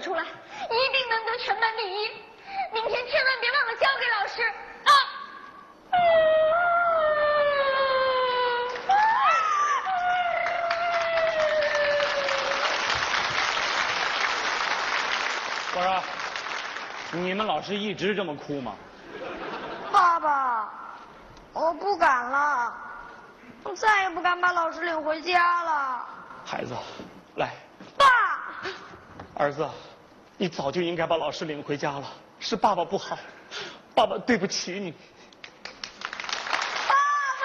出来，一定能得全班第一。明天千万别忘了交给老师啊！ 我说，你们老师一直这么哭吗？ 爸爸，我不敢了，我再也不敢把老师领回家了。 孩子，来， 爸， 儿子，你早就应该把老师领回家了，是爸爸不好，爸爸对不起你。 爸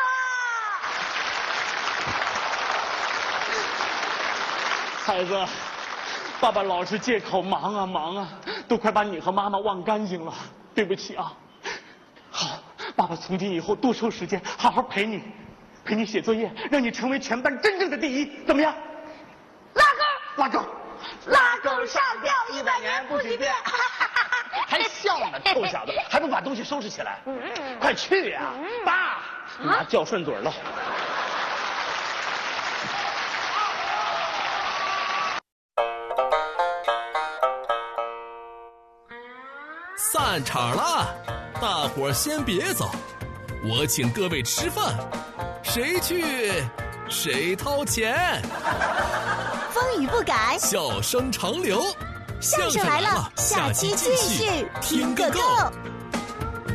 爸， 孩子，爸爸老是借口忙啊忙啊，都快把你和妈妈忘干净了，对不起啊。好，爸爸从今以后多抽时间，好好陪你写作业，让你成为全班真正的第一，怎么样？拉钩， 拉钩上吊100年不许变。 还笑呢，臭小子，还不把东西收拾起来？快去呀！爸，拿叫顺嘴了。 散场了，大伙儿先别走，我请各位吃饭，谁去谁掏钱。 风雨不改， 笑声长流， 相声来了，下期继续听个够。